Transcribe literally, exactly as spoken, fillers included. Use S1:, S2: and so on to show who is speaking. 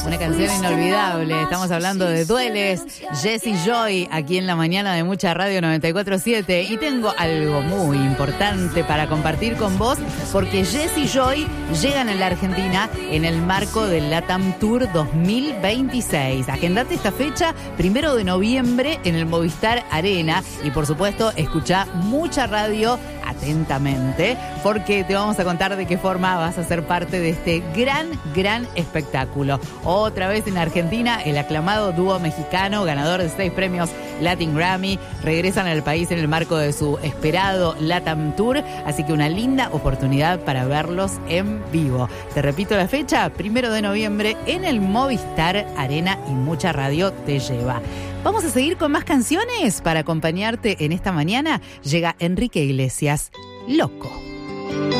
S1: Una canción inolvidable. Estamos hablando de Dueles, Jessie Joy, aquí en la mañana de Mucha Radio noventa y cuatro punto siete. Y tengo algo muy importante para compartir con vos, porque Jessie Joy llegan a la Argentina en el marco del LATAM Tour dos mil veintiséis. Agendate esta fecha, primero de noviembre, en el Movistar Arena. Y por supuesto, escuchá Mucha Radio atentamente, porque te vamos a contar de qué forma vas a ser parte de este gran, gran espectáculo. Otra vez en Argentina, el aclamado dúo mexicano, ganador de seis premios Latin Grammy, regresan al país en el marco de su esperado LATAM Tour, así que una linda oportunidad para verlos en vivo. Te repito la fecha, primero de noviembre en el Movistar Arena, y Mucha Radio te lleva. Vamos a seguir con más canciones para acompañarte en esta mañana. Llega Enrique Iglesias, Loco.